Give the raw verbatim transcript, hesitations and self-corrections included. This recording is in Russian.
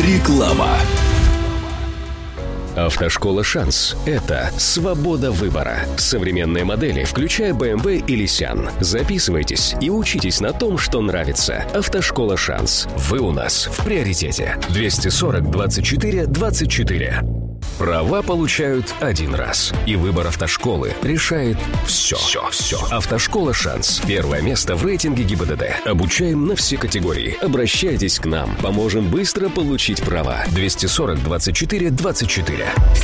Реклама. Автошкола «Шанс» — это свобода выбора. Современные модели, включая бэ эм вэ и Nissan. Записывайтесь и учитесь на том, что нравится. Автошкола «Шанс». Вы у нас в приоритете. двести сорок двадцать четыре двадцать четыре. Права получают один раз. И выбор автошколы решает все. Все, все. Автошкола «Шанс». Первое место в рейтинге ГИБДД. Обучаем на все категории. Обращайтесь к нам. Поможем быстро получить права. двести сорок двадцать четыре двадцать четыре.